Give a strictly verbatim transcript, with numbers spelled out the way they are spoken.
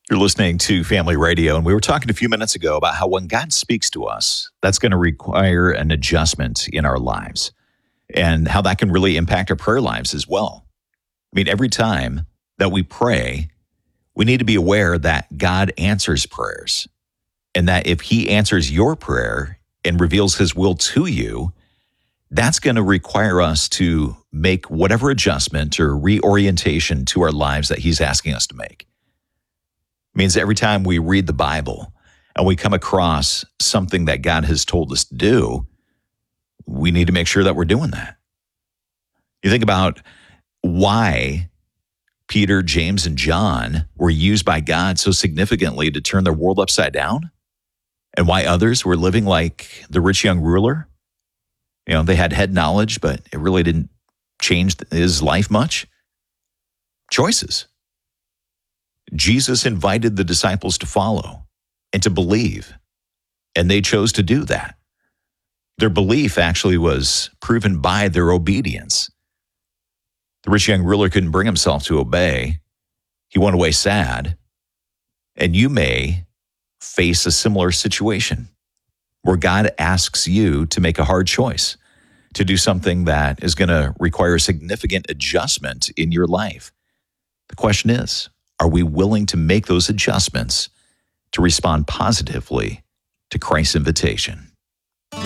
You're listening to Family Radio, and we were talking a few minutes ago about how when God speaks to us, that's going to require an adjustment in our lives and how that can really impact our prayer lives as well. I mean, every time that we pray, we need to be aware that God answers prayers and that if he answers your prayer and reveals his will to you, that's going to require us to make whatever adjustment or reorientation to our lives that he's asking us to make. It means every time we read the Bible and we come across something that God has told us to do, we need to make sure that we're doing that. You think about why Peter, James, and John were used by God so significantly to turn their world upside down, and why others were living like the rich young ruler. You know, they had head knowledge, but it really didn't change his life much. Choices. Jesus invited the disciples to follow and to believe, and they chose to do that. Their belief actually was proven by their obedience. The rich young ruler couldn't bring himself to obey. He went away sad, and you may face a similar situation where God asks you to make a hard choice, to do something that is going to require significant adjustment in your life. The question is, are we willing to make those adjustments to respond positively to Christ's invitation?